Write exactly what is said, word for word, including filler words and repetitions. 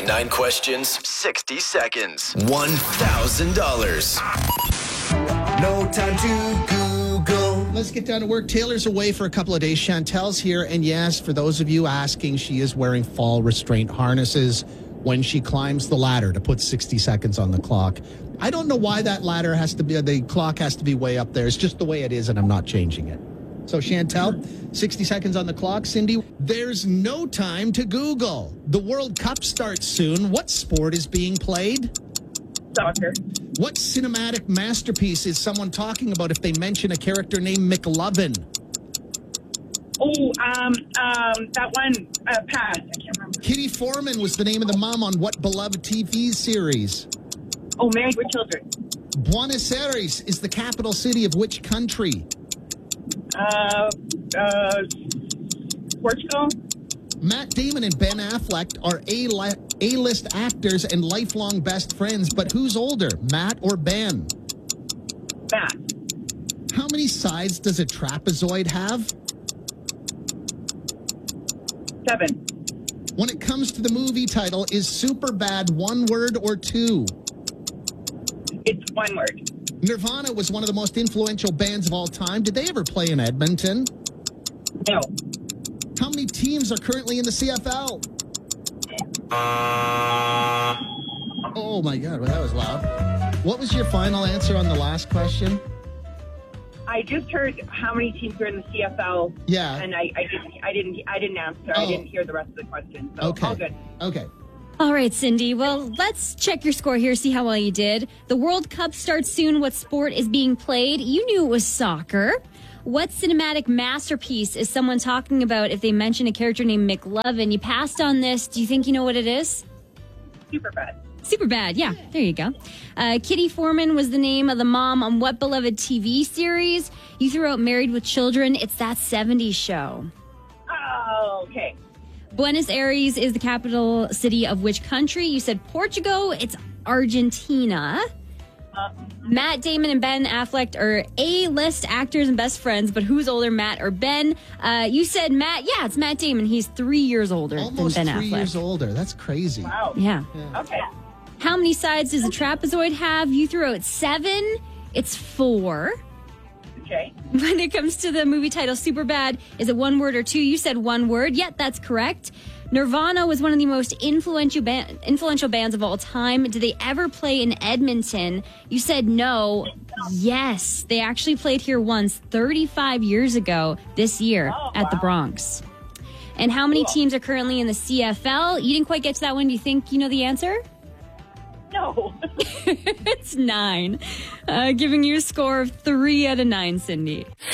Nine questions, sixty seconds, one thousand dollars. No time to Google. Let's get down to work. Taylor's away for a couple of days. Chantel's here. And yes, for those of you asking, she is wearing fall restraint harnesses when she climbs the ladder to put sixty seconds on the clock. I don't know why that ladder has to be, the clock has to be way up there. It's just the way it is, and I'm not changing it. So, Chantel, sixty seconds on the clock. Cindy, there's no time to Google. The World Cup starts soon. What sport is being played? Soccer. What cinematic masterpiece is someone talking about if they mention a character named McLovin? Oh, um, um, that one, uh, pass. I can't remember. Kitty Foreman was the name of the mom on what beloved T V series? Oh, Married with Children. Buenos Aires is the capital city of which country? Uh, uh, Portugal. Matt Damon and Ben Affleck are A- A-list actors and lifelong best friends, but who's older, Matt or Ben? Matt. How many sides does a trapezoid have? Seven. When it comes to the movie title, is Superbad one word or two? It's one word. Nirvana was one of the most influential bands of all time. Did they ever play in Edmonton? No. How many teams are currently in the C F L? Oh, my God. Well, that was loud. What was your final answer on the last question? I just heard how many teams are in the C F L. Yeah. And I, I didn't, I didn't, I didn't answer. Oh. I didn't hear the rest of the question. So Okay. all good. Okay. All right, Cindy. Well, let's check your score here, see how well you did. The World Cup starts soon. What sport is being played? You knew it was soccer. What cinematic masterpiece is someone talking about if they mention a character named McLovin? You passed on this. Do you think you know what it is? Super bad. Super bad. Yeah, there you go. Uh, Kitty Foreman was the name of the mom on what beloved T V series? You threw out Married with Children. It's that seventies show. Oh, okay. Buenos Aires is the capital city of which country? You said Portugal. It's Argentina. Uh, Matt Damon and Ben Affleck are A-list actors and best friends, but who's older, Matt or Ben? Uh, you said Matt. Yeah, it's Matt Damon. He's three years older Almost than Ben three Affleck. years older. That's crazy. wow. Yeah. Yeah. Okay. How many sides does a trapezoid have? You threw out seven. It's four. Okay. When it comes to the movie title Superbad, is it one word or two? You said one word. Yep, that's correct. Nirvana was one of the most influential ba- influential bands of all time. Did they ever play in Edmonton? You said no. Yes, they actually played here once thirty-five years ago this year Oh, at the wow. Bronx. And how many Cool. teams are currently in the C F L? You didn't quite get to that one. Do you think you know the answer? No. It's nine. Uh, giving you a score of three out of nine, Cindy.